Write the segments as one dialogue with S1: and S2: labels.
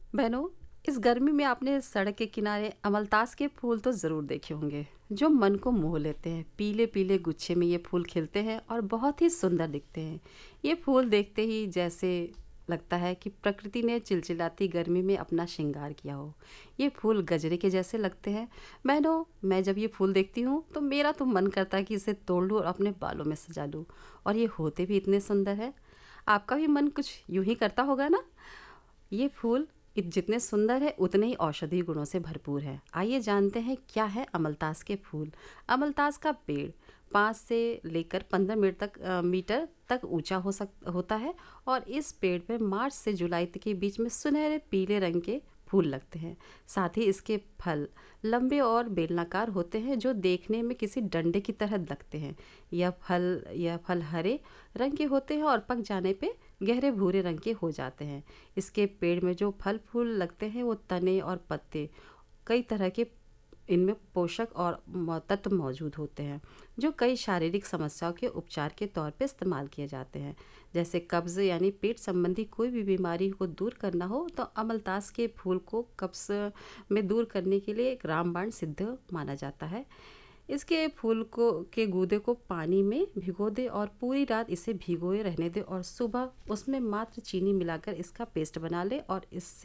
S1: बहनों, इस गर्मी में आपने सड़क के किनारे अमलतास के फूल तो ज़रूर देखे होंगे, जो मन को मोह लेते हैं। पीले पीले गुच्छे में ये फूल खिलते हैं और बहुत ही सुंदर दिखते हैं। ये फूल देखते ही जैसे लगता है कि प्रकृति ने चिलचिलाती गर्मी में अपना श्रृंगार किया हो। ये फूल गजरे के जैसे लगते हैं। बहनों, मैं जब ये फूल देखती हूँ तो मेरा तो मन करता है कि इसे तोड़ लूँ और अपने बालों में सजा लूँ। और ये होते भी इतने सुंदर है। आपका भी मन कुछ यूं ही करता होगा ना। ये फूल जितने सुंदर है उतने ही औषधीय गुणों से भरपूर है। आइए जानते हैं क्या है अमलतास के फूल। अमलतास का पेड़ 5 से लेकर 15 मीटर तक ऊंचा होता है और इस पेड़ पर मार्च से जुलाई तक के बीच में सुनहरे पीले रंग के फूल लगते हैं। साथ ही इसके फल लंबे और बेलनाकार होते हैं, जो देखने में किसी डंडे की तरह लगते हैं। यह फल हरे रंग के होते हैं और पक जाने पे गहरे भूरे रंग के हो जाते हैं। इसके पेड़ में जो फल फूल लगते हैं वो तने और पत्ते कई तरह के इनमें पोषक और तत्व मौजूद होते हैं, जो कई शारीरिक समस्याओं के उपचार के तौर पे इस्तेमाल किए जाते हैं। जैसे कब्ज़ यानी पेट संबंधी कोई भी बीमारी को दूर करना हो तो अमलतास के फूल को कब्ज़ में दूर करने के लिए एक रामबाण सिद्ध माना जाता है। इसके फूल को के गूदे को पानी में भिगो दे और पूरी रात इसे भिगोए रहने दे और सुबह उसमें मात्र चीनी मिलाकर इसका पेस्ट बना ले और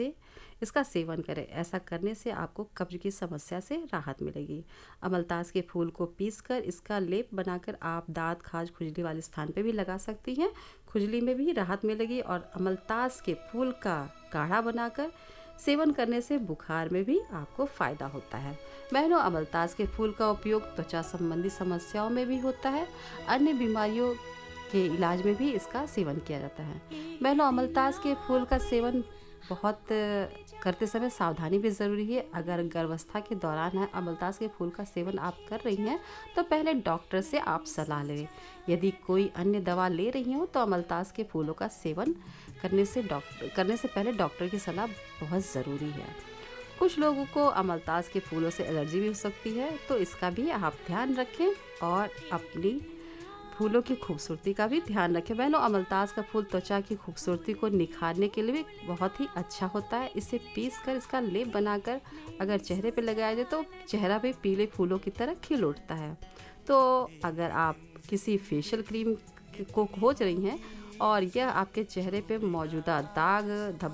S1: इसका सेवन करें। ऐसा करने से आपको कब्ज की समस्या से राहत मिलेगी। अमलतास के फूल को पीसकर इसका लेप बनाकर आप दांत खाज खुजली वाले स्थान पे भी लगा सकती हैं। खुजली में भी राहत मिलेगी। और अमलतास के फूल का काढ़ा बनाकर सेवन करने से बुखार में भी आपको फ़ायदा होता है। बहनों, अमलतास के फूल का उपयोग त्वचा संबंधी समस्याओं में भी होता है। अन्य बीमारियों के इलाज में भी इसका सेवन किया जाता है। बहनों, अमलतास के फूल का सेवन बहुत करते समय सावधानी भी ज़रूरी है। अगर गर्भावस्था के दौरान है अमलतास के फूल का सेवन आप कर रही हैं तो पहले डॉक्टर से आप सलाह लें। यदि कोई अन्य दवा ले रही हो तो अमलतास के फूलों का सेवन करने से पहले डॉक्टर की सलाह बहुत ज़रूरी है। कुछ लोगों को अमलतास के फूलों से एलर्जी भी हो सकती है, तो इसका भी आप ध्यान रखें और अपनी फूलों की खूबसूरती का भी ध्यान रखें। बहनों, अमलतास का फूल त्वचा की खूबसूरती को निखारने के लिए भी बहुत ही अच्छा होता है। इसे पीस कर इसका लेप बनाकर अगर चेहरे पे लगाया जाए तो चेहरा भी पीले फूलों की तरह खिल उठता है। तो अगर आप किसी फेशियल क्रीम को खोज रही हैं और यह आपके चेहरे पे मौजूदा दाग